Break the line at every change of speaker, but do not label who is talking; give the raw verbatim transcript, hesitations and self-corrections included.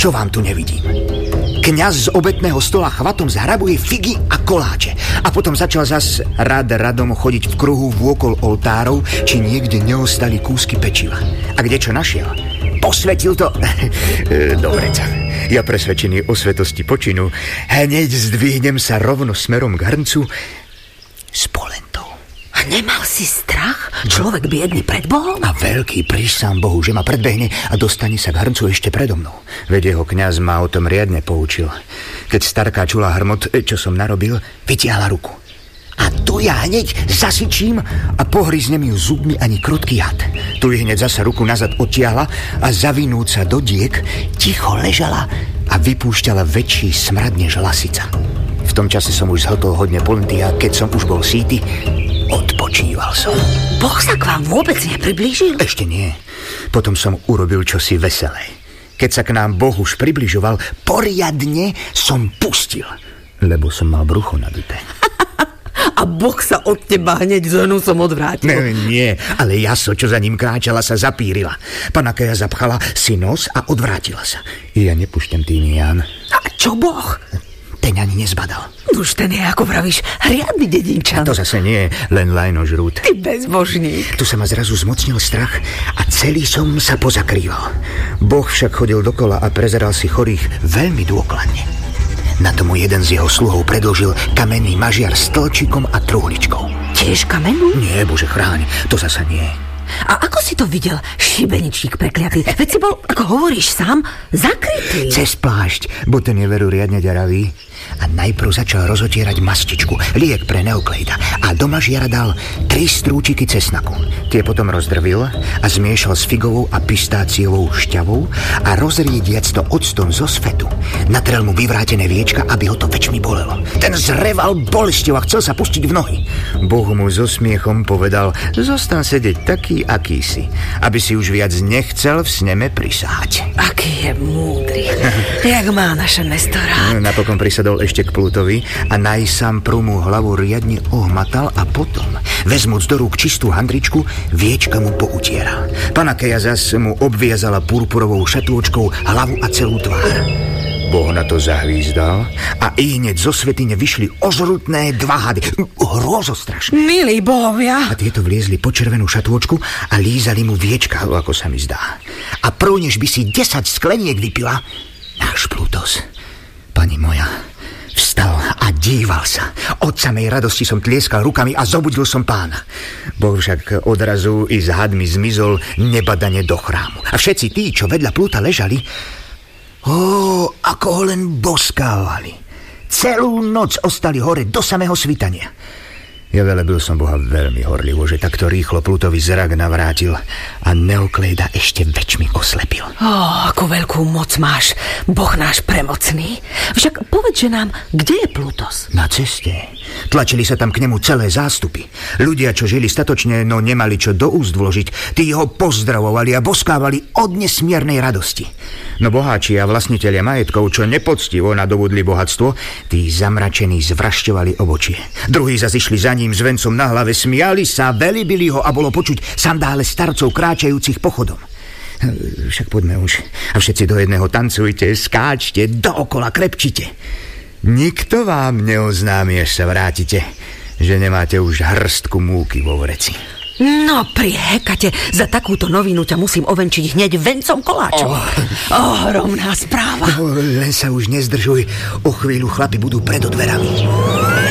čo vám tu nevidím? Kňaz z obetného stola chvatom zhrabuje figy a koláče. A potom začal zas rad radom chodiť v kruhu vôkol oltárov, či niekde neostali kúsky pečiva. A kde čo našiel? Posvetil to... Dobre, ja presvedčený o svetosti počinu, hneď zdvihnem sa rovno smerom k hrncu s polentou.
A nemal si strach? Človek biedný pred Bohom?
A veľký, prísam Bohu, že ma predbehne a dostane sa k hrncu ešte predo mnou. Veď jeho kňaz ma o tom riadne poučil. Keď starká čula hrmot, čo som narobil, vytiahla ruku. A tu ja hneď zasičím a pohryznem ju zubmi ani krotký had. Tu je hneď zasa ruku nazad odtiahla a zavinúť sa do diek ticho ležala a vypúšťala väčší smrad než lasica. V tom čase som už zhltol hodne polenty a keď som už bol síty, odpočíval som.
Boh sa k vám vôbec nepriblížil?
Ešte nie. Potom som urobil čosi veselé. Keď sa k nám Boh už približoval, poriadne som pustil, lebo som mal brucho nabité.
A Boh sa od teba hneď z hnusom odvrátil.
Ne, nie, ale jaso, čo za ním kráčala, sa zapírila. Pana Keja zapchala si nos a odvrátila sa. Ja nepúšťam tým, Ján.
A čo Boh?
Ten ani nezbadal.
Už ten je, ako vravíš, riadny dedinčan.
A to zase nie, len lajnožrút.
Ty bezbožník.
Tu sa ma zrazu zmocnil strach a celý som sa pozakrýval. Boh však chodil dokola a prezeral si chorých veľmi dôkladne. Na tomu jeden z jeho sluhov predložil kamenný mažiar s tlčikom a truhličkou.
Tiež kamennú?
Nie, Bože chráň, to zasa nie.
A ako si to videl, šibeničník prekliatý? Veď si bol, ako hovoríš sám, zakrytý.
Cez plášť, bo ten je veru riadne ďaravý. A najprv začal rozotierať mastičku, liek pre Neoklejda. A do mažiara dal tri strúčiky cesnaku. Tie potom rozdrvil a zmiešal s figovou a pistáciovou šťavou a rozriediac to octom zo svetu. Natrel mu vyvrátené viečka, aby ho to väčšmi bolelo. Ten zreval bolesťou a chcel sa pustiť v nohy. Boh mu so smiechom povedal: zostan sedieť taký, aký si, aby si už viac nechcel v sneme prisáhať.
Aký je múdry, jak má naše mesto rád.
Napokon prisadol ešte k Plutovi a najsám prúmu hlavu riadne ohmatal a potom, vezmúc do rúk čistú handričku, viečka mu poutieral. Pana Keja zas mu obviazala purpurovou šatôčkou hlavu a celú tvár. Boh na to zahvízdal a i hneď zo svätyne vyšli ožrutné dva hady. Hrozostrašné.
Milí bohovia.
A tieto vliezli po červenú šatôčku a lízali mu viečka, ako sa mi zdá. A prv, než by si desať skleniek vypila, náš Plutos, pani moja, vstal a díval sa. Od samej radosti som tlieskal rukami a zobudil som pána. Boh však odrazu i s hadmi zmizol nebadane do chrámu. A všetci tí, čo vedľa Pluta ležali, ó, ako ho len boskávali. Celú noc ostali hore do samého svitania. Ja velebil som Boha veľmi horlivo, že takto rýchlo Plutovi zrak navrátil a Neoklejda ešte väčšmi oslepil.
Ó, akú veľkú moc máš, Boh náš premocný. Však povedz, že nám, kde je Plutos?
Na ceste. Tlačili sa tam k nemu celé zástupy. Ľudia, čo žili statočne, no nemali čo do úst vložiť, tí ho pozdravovali a boskávali od nesmiernej radosti. No boháči a vlastnitelia majetkov, čo nepoctivo nadobudli bohatstvo, tí zamračení zvrašťovali obočie. Druhí zase išli za ním s vencom na hlave, smiali sa, velibili ho a bolo počuť sandále starcov kráčajúcich pochodom. Však poďme už. A všetci do jedného tancujte, skáčte, dookola krepčite. Nikto vám neoznámi, až sa vrátite, že nemáte už hrstku múky vo vreci.
No pri hekate, za takúto novinu ťa musím ovenčiť hneď vencom koláčov. Oh. Ohromná správa.
Oh, len sa už nezdržuj, o chvíľu chlapi budú pred dverami.